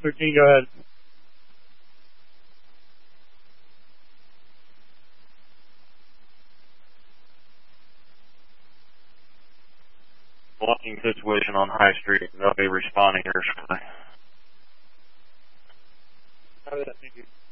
13, go ahead. Blocking situation on High Street. They'll be responding here shortly. Thank you.